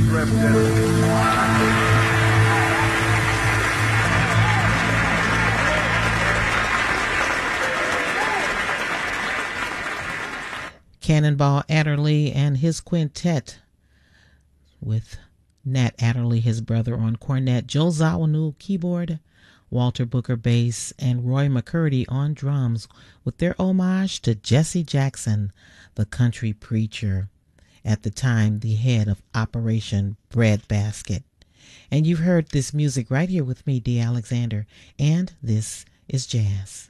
Cannonball Adderley and his quintet with Nat Adderley, his brother, on cornet, Joe Zawinul keyboard, Walter Booker bass, and Roy McCurdy on drums with their homage to Jesse Jackson, the country preacher, at the time the head of Operation Breadbasket. And you've heard this music right here with me, Dee Alexander, and this is jazz.